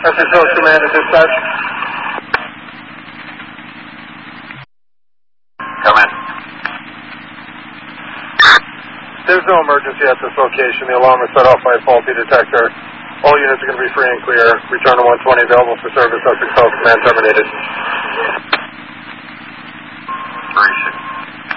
Essex Hills Command and Dispatch. Come in. There's no emergency at this location. The alarm is set off by a faulty detector. All units are going to be free and clear. Return to 120, available for service. Essex Hills Command terminated. 3-6.